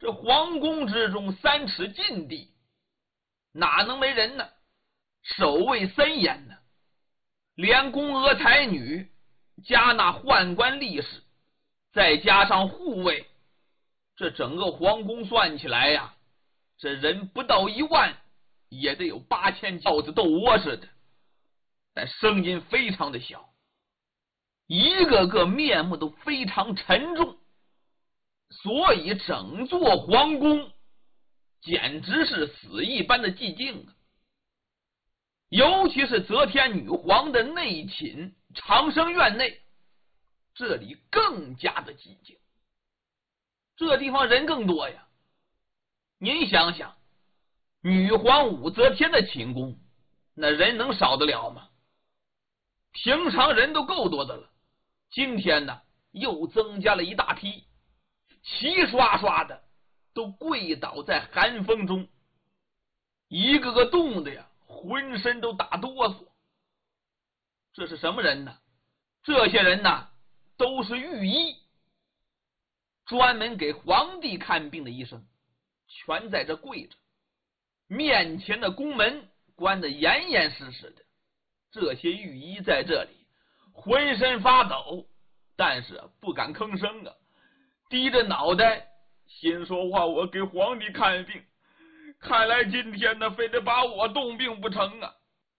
这皇宫之中3尺禁地，哪能没人呢？守卫森严呢，连宫娥才女加那宦官吏士，再加上护卫，这整个皇宫算起来呀，这人不到1万，也得有8000轿子斗窝似的，但声音非常的小，一个个面目都非常沉重，所以整座皇宫简直是死一般的寂静啊。尤其是则天女皇的内寝长生院内，这里更加的寂静，这地方人更多呀。您想想，女皇武则天的寝宫，那人能少得了吗？平常人都够多的了，今天呢又增加了一大批，齐刷刷的都跪倒在寒风中，一个个冻的呀浑身都打哆嗦。这是什么人呢？这些人呢都是御医，专门给皇帝看病的医生，全在这跪着，面前的宫门关得严严实实的。这些御医在这里浑身发抖，但是不敢吭声啊，低着脑袋心说话，我给皇帝看病，看来今天呢非得把我冻病不成啊。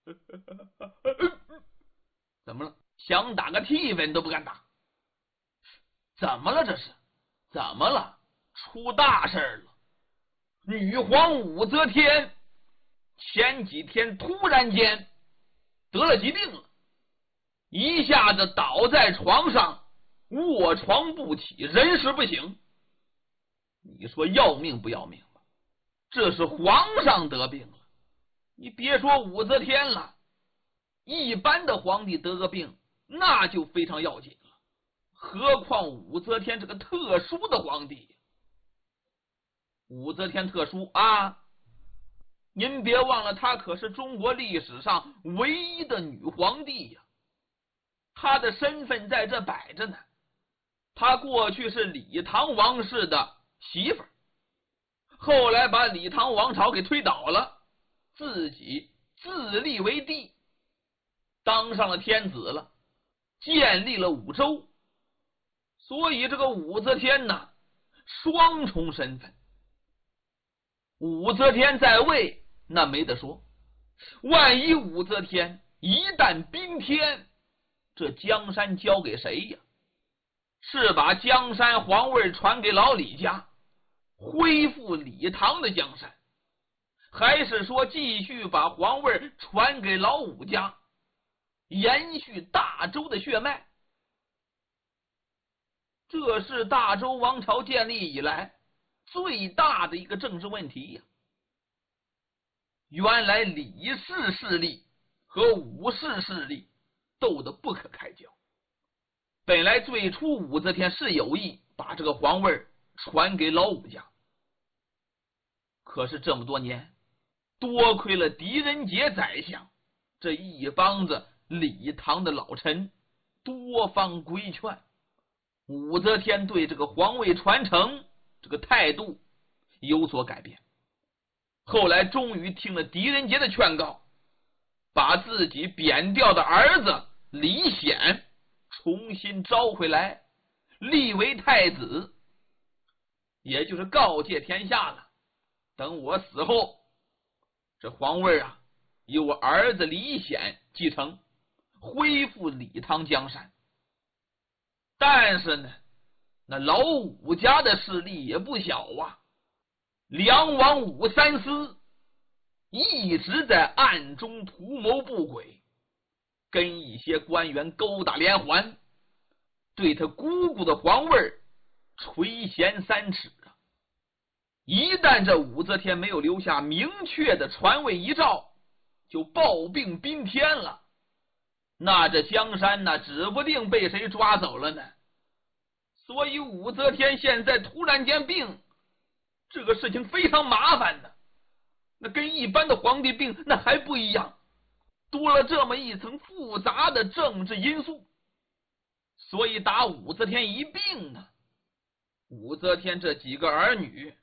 怎么了？想打个替分都不敢打。怎么了？这是怎么了？出大事了！女皇武则天前几天突然间得了疾病了，一下子倒在床上，卧床不起，人事不省。你说要命不要命吧？这是皇上得病了，你别说武则天了，一般的皇帝得个病那就非常要紧了，何况武则天这个特殊的皇帝。武则天特殊啊，您别忘了，她可是中国历史上唯一的女皇帝呀，她的身份在这摆着呢。她过去是李唐王室的媳妇儿，后来把李唐王朝给推倒了，自己自立为帝，当上了天子了，建立了武周。所以这个武则天呢，双重身份。武则天在位那没得说，万一武则天一旦兵天，这江山交给谁呀？是把江山皇位传给老李家，恢复李唐的江山，还是说继续把皇位传给老武家，延续大周的血脉？这是大周王朝建立以来最大的一个政治问题呀。原来李氏势力和武氏势力斗得不可开交，本来最初武则天是有意把这个皇位传给老武家，可是这么多年多亏了狄仁杰宰相这一帮子李唐的老臣多方规劝，武则天对这个皇位传承这个态度有所改变。后来终于听了狄仁杰的劝告，把自己贬掉的儿子李显重新招回来，立为太子，也就是告诫天下了，等我死后，这皇位啊由我儿子李显继承，恢复李唐江山。但是呢，那老武家的势力也不小啊，梁王武三思一直在暗中图谋不轨，跟一些官员勾搭连环，对他姑姑的皇位垂涎3尺啊。一旦这武则天没有留下明确的传位遗诏，就暴病宾天了，那这江山呢，指不定被谁抓走了呢。所以武则天现在突然间病，这个事情非常麻烦的，那跟一般的皇帝病那还不一样，多了这么一层复杂的政治因素。所以打武则天一病呢，武则天这几个儿女